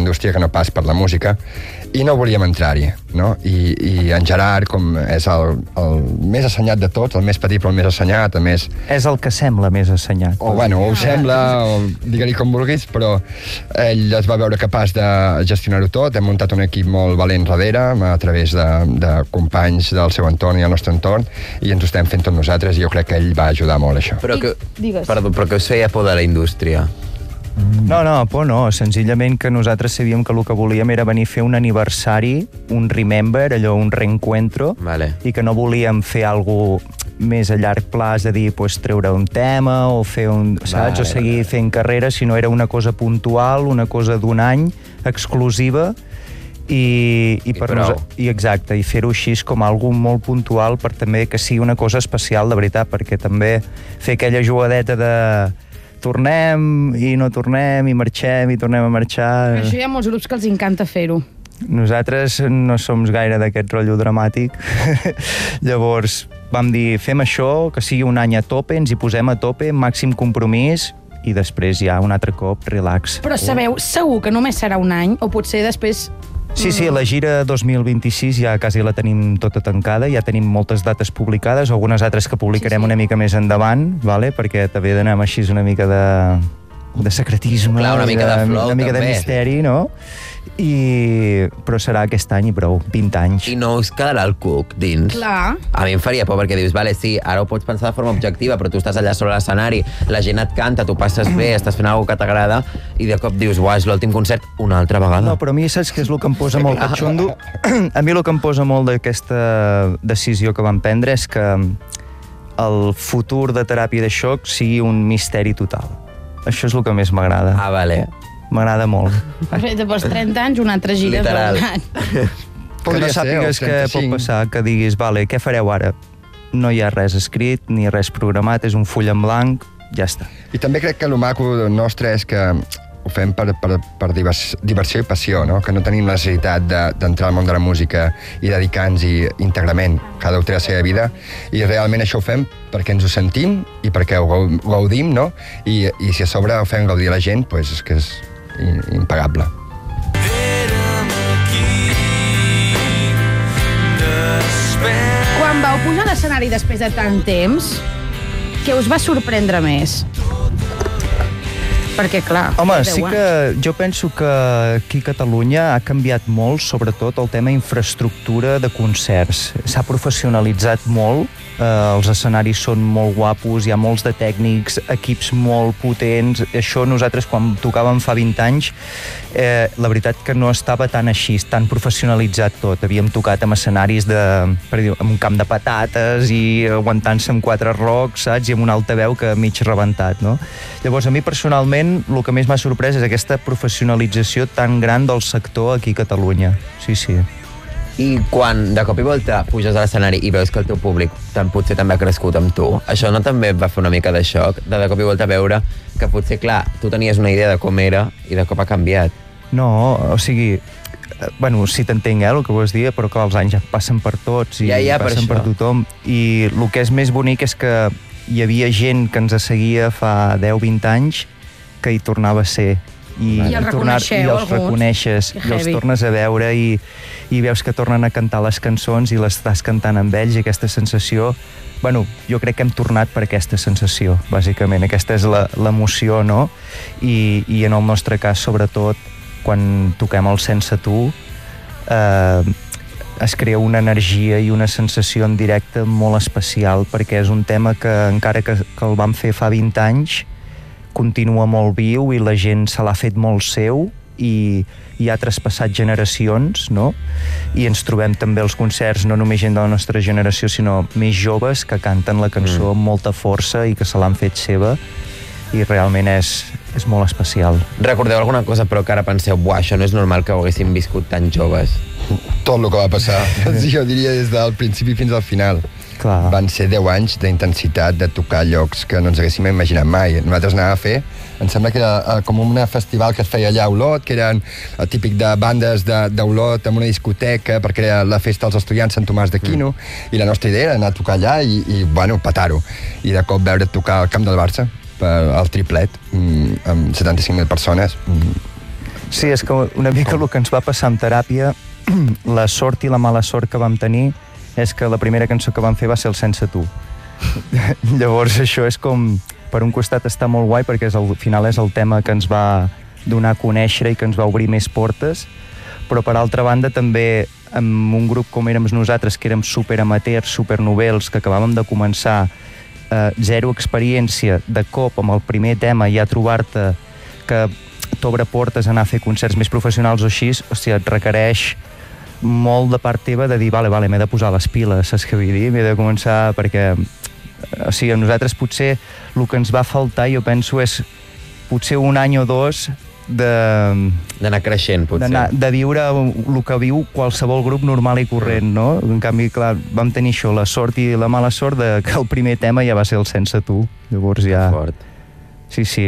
indústria que no pas per la música, i no volíem entrar-hi, no? I en Gerard, com és el més assenyat de tots, el més petit però el més assenyat, a més... És el que sembla més assenyat. O ho sembla, o digue-li com vulguis, però ell es va veure capaç de gestionar-ho tot. Hem muntat un equip molt valent darrere, a través de companys del seu entorn i el nostre entorn, i ens ho estem fent tot nosaltres, i jo crec que ell va ajudar molt, això. Però que us feia por de la indústria? No, por no. Senzillament que nosaltres sabíem que el que volíem era venir a fer un aniversari, un remember, allò, un reencuentro, i que no volíem fer alguna més a llarg plaç, de dir, treure un tema o fer saps? O seguir fent carrera, sinó era una cosa puntual, una cosa d'un any, exclusiva, i exacte, i fer-ho així com algo molt puntual per també que sigui una cosa especial, de veritat, perquè també fer aquella jugadeta de tornem i no tornem, i marxem i tornem a marxar... Això hi ha molts grups que els encanta fer-ho. Nosaltres no som gaire d'aquest rotllo dramàtic. Llavors vam dir, fem això, que sigui un any a tope, ens hi posem a tope, màxim compromís, i després ja un altre cop, relax. Però sabeu segur que només serà un any, o potser després... Sí, la gira 2026 ja quasi la tenim tota tancada, ja tenim moltes dates publicades, algunes altres que publicarem una mica més endavant, perquè també d'anar així una mica de secretisme, una mica de flow, una mica de misteri, no? Però serà aquest any i prou, 20 anys. I no us quedarà el cuc dins? Clar. A mi em faria por, perquè dius, vale, sí, ara ho pots pensar de forma objectiva, però tu estàs allà sobre l'escenari, la gent et canta, tu passes bé, estàs fent alguna cosa que t'agrada, i de cop dius, és l'últim concert una altra vegada. No, però a mi saps què és el que em posa molt catxondo? A mi el que em posa molt d'aquesta decisió que vam prendre és que el futur de teràpia de xoc sigui un misteri total. Això és el que més m'agrada. Ah, vale. M'agrada molt. Després 30 anys, una altra gira. Literal. Que no sàpigues què pot passar, que diguis, vale, què fareu ara? No hi ha res escrit, ni res programat, és un full en blanc, ja està. I també crec que el maco nostre és que ho fem per diversió i passió, no? Que no tenim la necessitat d'entrar al món de la música i dedicar-nos-hi íntegrament. Cada un té la seva vida, i realment això ho fem perquè ens ho sentim i perquè ho gaudim, no? I si a sobre ho fem gaudir a la gent, és que és impagable. Quan vau pujar a l'escenari després de tant temps, què us va sorprendre més? Perquè, clar... Home, sí que jo penso que aquí a Catalunya ha canviat molt, sobretot el tema infraestructura de concerts. S'ha professionalitzat molt, els escenaris són molt guapos, hi ha molts de tècnics, equips molt potents. Això nosaltres, quan tocàvem fa 20 anys, la veritat que no estava tan així, tan professionalitzat tot. Havíem tocat amb escenaris amb un camp de patates i aguantant-se amb 4 rocs, saps? I amb un altaveu que mig rebentat, no? Llavors, a mi personalment, el que més m'ha sorprès és aquesta professionalització tan gran del sector aquí a Catalunya. Sí. I quan de cop i volta puges a l'escenari i veus que el teu públic potser també ha crescut amb tu, això no també et va fer una mica de xoc, de cop i volta veure que potser, clar, tu tenies una idea de com era i de cop ha canviat? No, o sigui... Bueno, sí t'entenc, el que vols dir, però clar, els anys ja passen per tots i passen per tothom. I el que és més bonic és que hi havia gent que ens seguia fa 10-20 anys que hi tornava a ser. I els reconeixes, i els tornes a veure i veus que tornen a cantar les cançons i les estàs cantant amb ells, i aquesta sensació... Bueno, jo crec que hem tornat per aquesta sensació, bàsicament. Aquesta és l'emoció, no? I en el nostre cas, sobretot, quan toquem el Sense Tu, es crea una energia i una sensació en directe molt especial, perquè és un tema que, encara que el vam fer fa 20 anys, continua molt viu i la gent se l'ha fet molt seu i ha traspassat generacions, no? I ens trobem també als concerts, no només gent de la nostra generació, sinó més joves que canten la cançó amb molta força i que se l'han fet seva, i realment és molt especial. Recordeu alguna cosa, però que ara penseu, això no és normal que ho haguéssim viscut tan joves? Tot el que va passar. Jo diria des del principi fins al final. Clar. Van ser 10 anys d'intensitat, de tocar llocs que no ens haguéssim imaginat mai. Nosaltres anàvem a fer, em sembla que era com un festival que es feia allà a Olot, que era el típic de bandes d'Olot amb una discoteca, perquè era la festa dels estudiants Sant Tomàs d'Aquino, i la nostra idea era anar a tocar allà i bueno, petar-ho. I de cop veure tocar al camp del Barça, al triplet, amb 75.000 persones. Sí, és que una mica el que ens va passar amb teràpia, la sort i la mala sort que vam tenir és que la primera cançó que vam fer va ser el Sense tu. Llavors això és com, per un costat està molt guai perquè al final és el tema que ens va donar a conèixer i que ens va obrir més portes, però per altra banda també amb un grup com érem nosaltres, que érem superamateurs, supernovels, que acabàvem de començar, zero experiència, de cop amb el primer tema ja trobar-te que t'obre portes a anar a fer concerts més professionals o així, hòstia, et requereix molt de part teva de dir, vale, m'he de posar les piles, saps què vull dir? M'he de començar perquè... O sigui, a nosaltres potser el que ens va faltar, jo penso, és potser un any o dos d'anar creixent, potser. De viure el que viu qualsevol grup normal i corrent, no? En canvi, clar, vam tenir això, la sort i la mala sort de que el primer tema ja va ser el Sense tu. Llavors ja... Fort. Sí.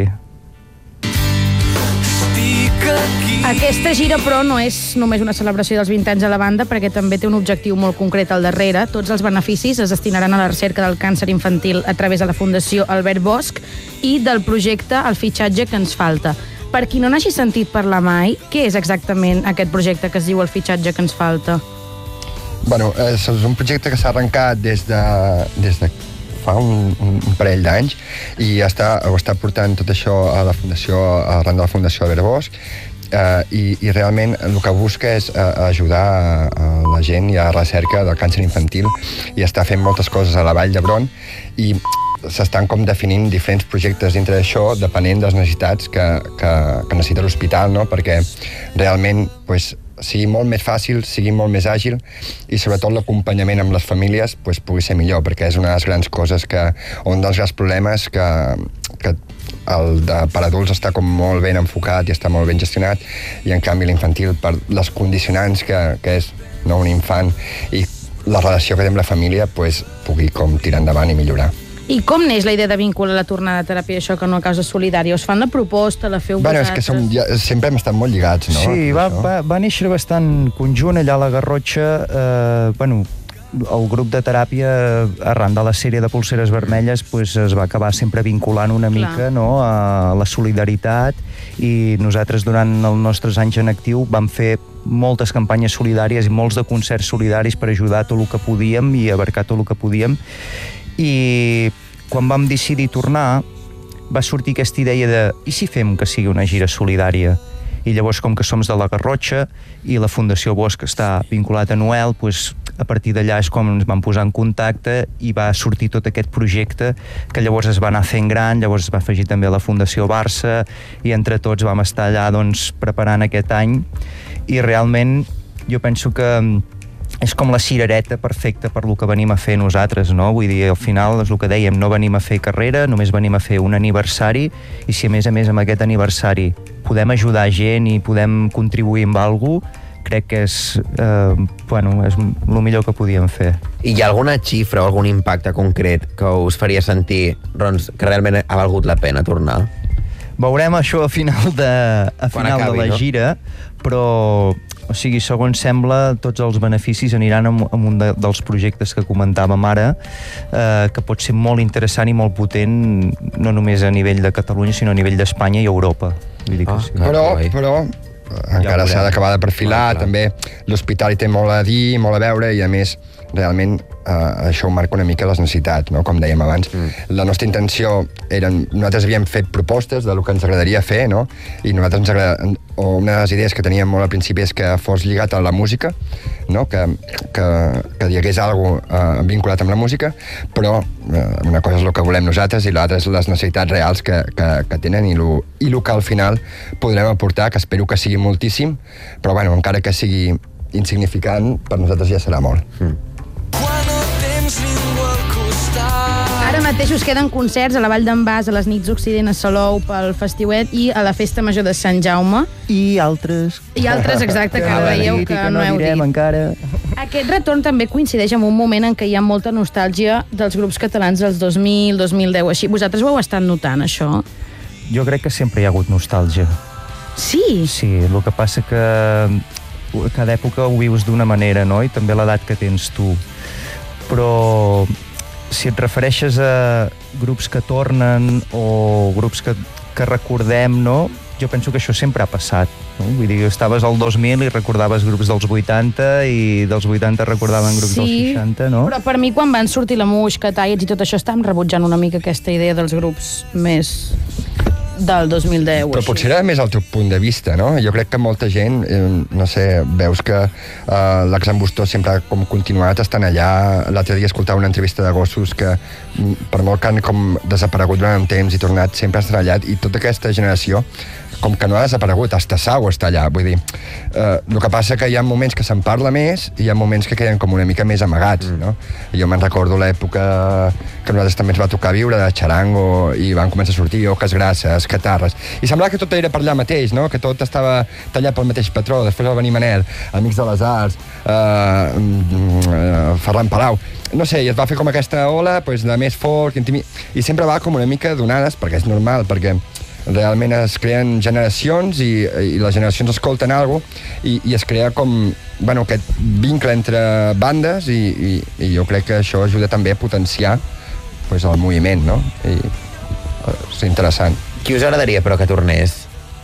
Aquesta gira, però, no és només una celebració dels 20 anys de la banda, perquè també té un objectiu molt concret al darrere. Tots els beneficis es destinaran a la recerca del càncer infantil a través de la Fundació Albert Bosch i del projecte El fitxatge que ens falta. Per qui no n'hagi sentit parlar mai, què és exactament aquest projecte que es diu El fitxatge que ens falta? Bueno, és un projecte que s'ha arrencat des de fa un parell d'anys i ho està portant tot això a la Fundació, arran de la Fundació Albert Bosch, i realment el que busca és ajudar a la gent i a la recerca del càncer infantil i està fent moltes coses a la Vall d'Hebron i s'estan com definint diferents projectes dintre d'això depenent de les necessitats que necessita l'hospital, no? Perquè realment sigui molt més fàcil, sigui molt més àgil i sobretot l'acompanyament amb les famílies pugui ser millor, perquè és una de les grans coses un dels grans problemes que el per adults està com molt ben enfocat i està molt ben gestionat i en canvi l'infantil per les condicionants que és un infant i la relació que té amb la família pugui com tirar endavant i millorar. I com neix la idea de vincular la tornada a teràpia això que no a causa solidària? Us fan la proposta, la feu vosaltres? És que sempre hem estat molt lligats, no? Sí, va néixer bastant conjunt allà a la Garrotxa. El grup de teràpia, arran de la sèrie de Polseres Vermelles, es va acabar sempre vinculant una mica, no, a la solidaritat, i nosaltres durant els nostres anys en actiu vam fer moltes campanyes solidàries i molts de concerts solidaris per ajudar tot el que podíem i abarcar tot el que podíem. I quan vam decidir tornar va sortir aquesta idea de i si fem que sigui una gira solidària? I llavors, com que som de la Garrotxa i la Fundació Bosch està vinculat a Noel, a partir d'allà és com ens vam posar en contacte i va sortir tot aquest projecte que llavors es va anar fent gran, llavors es va afegir també a la Fundació Barça i entre tots vam estar allà preparant aquest any i realment jo penso que és com la cirereta perfecta per lo que venim a fer nosaltres, no? Vull dir, al final és el que dèiem, no venim a fer carrera, només venim a fer un aniversari i si a més amb aquest aniversari podem ajudar gent i podem contribuir amb alguna cosa, crec que és el millor que podíem fer. I hi ha alguna xifra o algun impacte concret que us faria sentir que realment ha valgut la pena tornar? Veurem això a final de la gira, però o sigui, segons sembla, tots els beneficis aniran en un dels projectes que comentàvem ara, que pot ser molt interessant i molt potent, no només a nivell de Catalunya, sinó a nivell d'Espanya i Europa. Vull dir que sí. Però encara s'ha d'acabar de perfilar, també l'hospital hi té molt a dir, molt a veure, i a més, realment, això marca una mica les necessitats, no? Com dèiem abans. La nostra intenció era... Nosaltres havíem fet propostes del que ens agradaria fer, no? I nosaltres una de les idees que teníem molt al principi és que fos lligat a la música, no? Que hi hagués alguna cosa vinculat amb la música, però una cosa és el que volem nosaltres i l'altra és les necessitats reals que tenen i el que al final podrem aportar, que espero que sigui moltíssim, però bueno, encara que sigui insignificant, per nosaltres ja serà molt. Ara mateix us queden concerts a la Vall d'en Bas, a les Nits Occident, a Salou, pel Festiuet i a la Festa Major de Sant Jaume. I altres. Exacte, que veieu que no heu dit. Encara. Aquest retorn també coincideix amb un moment en què hi ha molta nostàlgia dels grups catalans dels 2000, 2010, així. Vosaltres ho heu estat notant, això? Jo crec que sempre hi ha hagut nostàlgia. Sí? Sí, el que passa que cada època ho vius d'una manera, no? I també l'edat que tens tu. Però si et refereixes a grups que tornen o grups que recordem, no? Jo penso que això sempre ha passat. No? Vull dir, estaves al 2000 i recordaves grups dels 80 i dels 80 recordaven grups dels 60, no? Però per mi quan van sortir la Muix, Cataïets i tot això estàvem rebutjant una mica aquesta idea dels grups més del 2010. Però potser era més el teu punt de vista, no? Jo crec que molta gent, no sé, veus que l'Exambustó sempre ha com continuat estant allà. L'altre dia escoltava una entrevista de Gossos que, per molt que han com desaparegut durant un temps i tornat, sempre ha estat allà, i tota aquesta generació com que no ha desaparegut, hasta Sau està allà. Vull dir, el que passa que hi ha moments que se'n parla més i hi ha moments que queden com una mica més amagats, no? Jo me'n recordo l'època que nosaltres també ens va tocar viure, de xarango, i van començar a sortir oques grasses, catarres, i semblava que tot era per allà mateix, no? Que tot estava tallat pel mateix patró. Després va venir Manel, Amics de les Arts, Ferran Palau, no sé, i es va fer com aquesta ola pues, de més folk, i sempre va com una mica donades, perquè és normal, perquè realment es creen generacions i les generacions escolten alguna cosa i es crea com, bueno, aquest vincle entre bandes i jo crec que això ajuda també a potenciar pues, el moviment, no? I és interessant. Qui us agradaria, però, que tornés?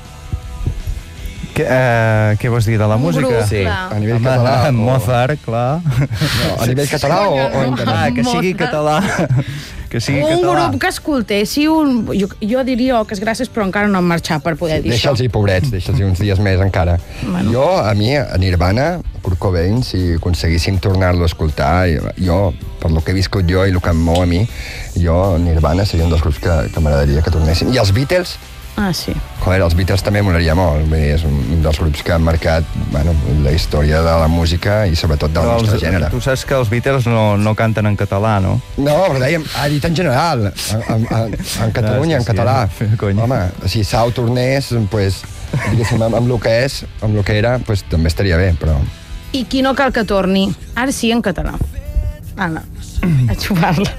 Què vols dir, de la música? Grup, sí. A nivell català. Mozart, clar. No, a nivell català o en català? Que sigui català. Que sigui un català. grup que escoltessi jo diria Oques Grasses, però encara no han marxat per poder dir això. Deixa'ls-hi, pobrets, deixa'ls-hi uns dies més encara. Bueno. Jo, a mi, a Nirvana, Kurt Cobain, si aconseguíssim tornar-lo a escoltar, jo, per lo que he viscut jo i el que em mou a mi, jo, Nirvana seria un dels grups que m'agradaria que tornessin. I els Beatles, Sí. joder, els Beatles també m'agradaria molt. Vull dir, és un dels grups que han marcat, bueno, la història de la música i sobretot del nostre gènere. Tu saps que els Beatles no canten en català, no? No, però dèiem, ha dit en general, en Catalunya, en català. Home, si Sau tornés, pues, diguéssim, amb el que és, amb el que era, pues, també estaria bé, però... I qui no cal que torni? Ara sí, en català. Anna, a xupar-la.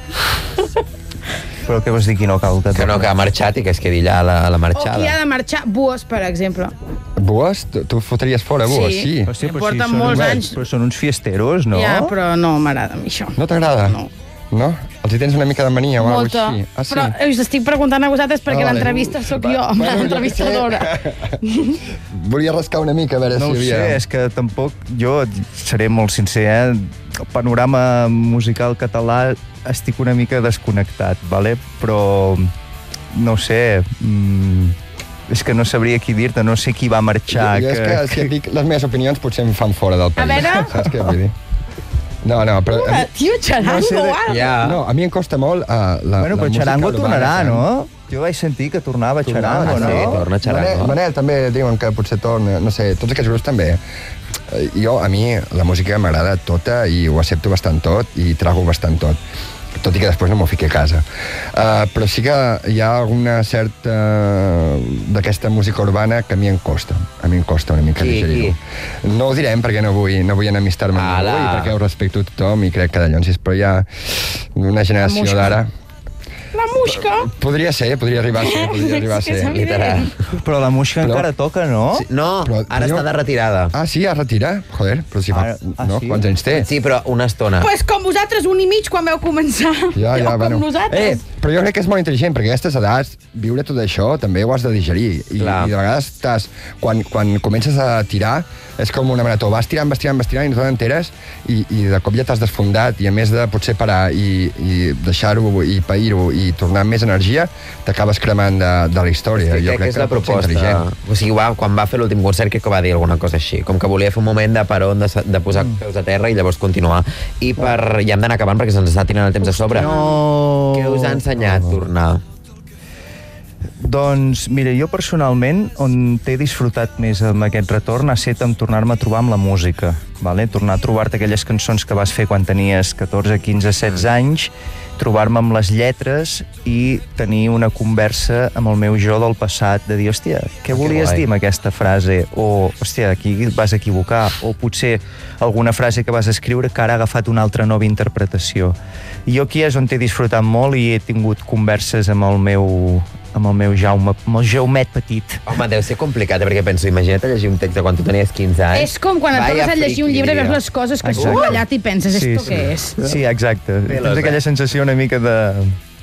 Però què vols dir qui no cal? Que no, que ha marxat i que es quedi allà a la O marxada. qui ha de marxar? Buos, per exemple. Buos? Tu fotries fora Buos? Sí. Sí. Hòstia, però Porten són molts uns- anys. Però són uns fiesteros, no? Ja, però no m'agrada a mi això. No t'agrada? No. No? Els hi tens una mica de mania o alguna Molta. cosa així? Ah, sí? Però us estic preguntant a vosaltres perquè Ah, vale. l'entrevista sóc jo, Bueno, l'entrevistadora. Volia rascar una mica, a veure No ho si sé, havia... és que tampoc, jo seré molt sincer, el panorama musical català estic una mica desconnectat, vale? Però no ho sé, és que no sabria qui dir-te, no sé qui va marxar. Jo és que si et dic les meves opinions potser em fan fora del país. veure. Saps què vull dir? No, però... Tio, xarango, ara. Ja. No, a mi em costa molt Bueno, però música Charango urbana, tornarà, que- no? Jo vaig sentir que tornava Charango, no? sí, torna Charango. Manel també diuen que potser torna, no sé, tots aquests grups també. A mi la música m'agrada tota i ho accepto bastant tot i trago bastant tot, tot i que després no m'ho fiqui a casa. Però sí que hi ha alguna certa d'aquesta música urbana que a mi em costa una mica digerir-ho. No ho direm perquè no vull enemistar-me amb ningú i perquè ho respecto a tothom i crec que d'allò, però hi ha una generació d'ara... La musca. Podria arribar a ser, És evident. Però la música encara toca, no? Sí, no, Però ara jo- està de retirada. Ah, sí, es retira? Joder, però si fa... No? sí? Quants anys té? Sí, però una estona. Pues com vosaltres, 1 i mig, quan vau començar. Ja, O com nosaltres. Però jo crec que és molt intel·ligent, perquè a aquestes edats, viure tot això també ho has de digerir. I de vegades estàs... Quan comences a tirar, és com una marató. Vas tirant i no t'enteres, i de cop ja t'has desfondat, i a més de potser parar i deixar-ho i pair-ho i tornar amb més energia, t'acabes cremant de la història. Jo crec que és la pot ser proposta. intel·ligent. O sigui, quan va fer l'últim concert, crec que va dir alguna cosa així. Com que volia fer un moment de paró, de posar peus a terra i llavors continuar. I ja hem d'anar acabant perquè se'ns està tirant el temps a sobre. No. Què us ha ensenyat tornar? Doncs, mira, jo personalment, on t'he disfrutat més amb aquest retorn ha estat amb tornar-me a trobar amb la música, vale? Tornar a trobar-te aquelles cançons que vas fer quan tenies 14, 15, 16 anys, trobar-me amb les lletres i tenir una conversa amb el meu jo del passat, de dir, hòstia, què volies dir amb aquesta frase? O, hòstia, aquí et vas equivocar. O potser alguna frase que vas escriure que ara ha agafat una altra nova interpretació. I jo aquí és on t'he disfrutat molt i he tingut converses amb el meu Jaume, amb el Jaumet petit. Home, deu ser complicat, perquè penso, imagina't llegir un text de quan tu tenies 15 anys. És com quan et tornes a llegir un llibre i veus les coses que has subratllat i penses, esto què és? Sí, exacte. Tens aquella sensació una mica de...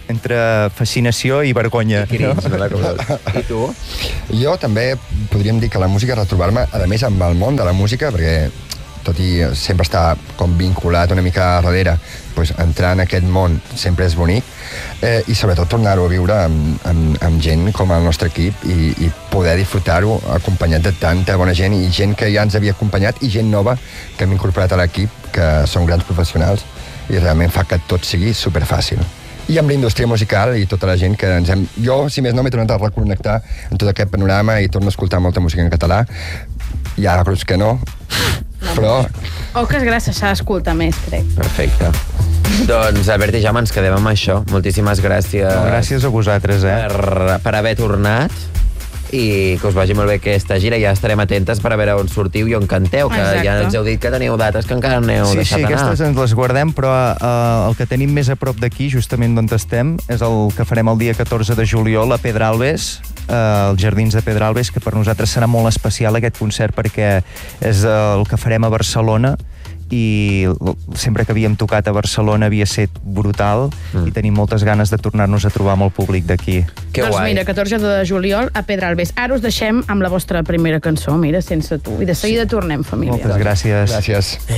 entre fascinació i vergonya. I tu? Jo també podríem dir que la música, retrobar-me, a més, amb el món de la música, perquè tot i sempre estar com vinculat una mica darrere, doncs entrar en aquest món sempre és bonic, i sobretot tornar-ho a viure amb gent com el nostre equip i poder disfrutar-ho acompanyat de tanta bona gent i gent que ja ens havia acompanyat i gent nova que hem incorporat a l'equip, que són grans professionals i realment fa que tot sigui superfàcil. I amb la indústria musical i tota la gent que ens hem... Jo, si més no, m'he tornat a reconnectar en tot aquest panorama i torno a escoltar molta música en català. Hi ha grups que no, però... Poques gràcies, s'ha d'escoltar més, crec. Perfecte. Doncs, Albert i Jaume, ens quedem amb això. Moltíssimes gràcies. Gràcies a vosaltres, per haver tornat i que us vagi molt bé aquesta gira. Ja estarem atentes per a veure on sortiu i on canteu, que Exacte. ja ens heu dit que teniu dates que encara no heu deixat anar. Sí, aquestes ens les guardem, però el que tenim més a prop d'aquí, justament d'on estem, és el que farem el dia 14 de juliol a Pedralbes, als Jardins de Pedralbes, que per nosaltres serà molt especial aquest concert perquè és el que farem a Barcelona, i sempre que havíem tocat a Barcelona havia estat brutal i tenim moltes ganes de tornar-nos a trobar amb el públic d'aquí. Que Doncs guai. mira, 14 de juliol a Pedralbes. Ara us deixem amb la vostra primera cançó, mira, Sense tu. I de seguida tornem, família. Moltes gràcies. Gràcies.